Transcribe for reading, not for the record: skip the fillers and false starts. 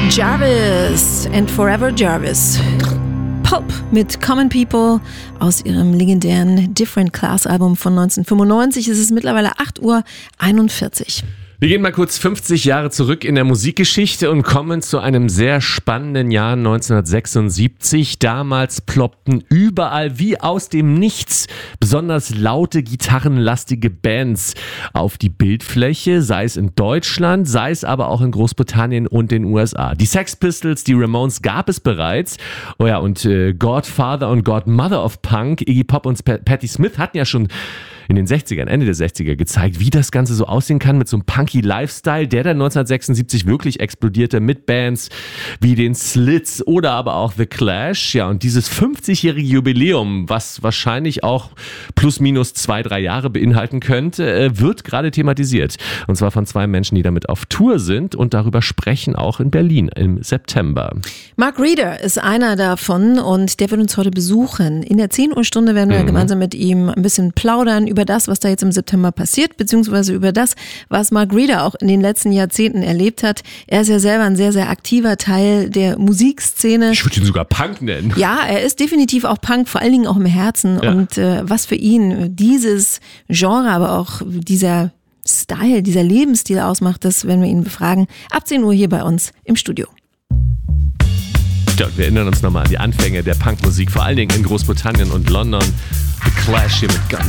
Jarvis and Forever Jarvis. Pulp mit Common People aus ihrem legendären Different Class Album von 1995. Es ist mittlerweile 8:41 Uhr. Wir gehen mal kurz 50 Jahre zurück in der Musikgeschichte und kommen zu einem sehr spannenden Jahr 1976. Damals ploppten überall wie aus dem Nichts besonders laute, gitarrenlastige Bands auf die Bildfläche, sei es in Deutschland, sei es aber auch in Großbritannien und den USA. Die Sex Pistols, die Ramones gab es bereits. Oh ja, und Godfather und Godmother of Punk, Iggy Pop und Patti Smith hatten ja schon in den 60ern, Ende der 60er gezeigt, wie das Ganze so aussehen kann mit so einem punky Lifestyle, der dann 1976 wirklich explodierte mit Bands wie den Slits oder aber auch The Clash. Ja, und dieses 50-jährige Jubiläum, was wahrscheinlich auch plus minus 2-3 Jahre beinhalten könnte, wird gerade thematisiert. Und zwar von zwei Menschen, die damit auf Tour sind und darüber sprechen, auch in Berlin im September. Mark Reeder ist einer davon und der wird uns heute besuchen. In der 10 Uhr Stunde werden wir gemeinsam mit ihm ein bisschen plaudern über das, was da jetzt im September passiert, beziehungsweise über das, was Mark Reeder auch in den letzten Jahrzehnten erlebt hat. Er ist ja selber ein sehr, sehr aktiver Teil der Musikszene. Ich würde ihn sogar Punk nennen. Ja, er ist definitiv auch Punk, vor allen Dingen auch im Herzen. Ja. Und was für ihn dieses Genre, aber auch dieser Style, dieser Lebensstil ausmacht, das werden wir ihn befragen. Ab 10 Uhr hier bei uns im Studio. Ja, wir erinnern uns nochmal an die Anfänge der Punkmusik, vor allen Dingen in Großbritannien und London. The Clash hier mit